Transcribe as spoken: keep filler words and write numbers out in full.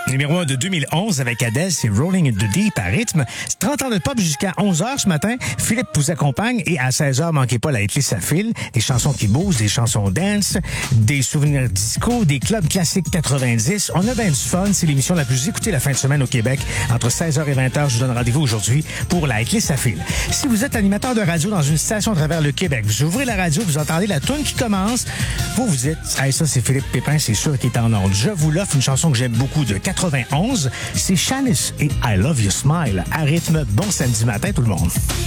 Numéro un de deux mille onze avec Adele, c'est Rolling in the Deep à rythme. C'est trente ans de pop jusqu'à onze heures ce matin. Philippe vous accompagne et à seize heures, manquez pas la hitlist à fil. Des chansons qui bougent, des chansons dance, des souvenirs disco, des clubs classiques quatre-vingt-dix. On a bien du fun. C'est l'émission la plus écoutée la fin de semaine au Québec. Entre seize heures et vingt heures, je vous donne rendez-vous aujourd'hui pour la hitlist à fil. Si vous êtes animateur de radio dans une station à travers le Québec, vous ouvrez la radio, vous entendez la tune qui commence, vous vous dites, hey, ça c'est Philippe Pépin, c'est sûr qu'il est en onde. Je vous l'offre, une chanson que j'aime beaucoup de quatre-vingt-onze. C'est Shanice et I Love You Smile à rythme. Bon samedi matin tout le monde.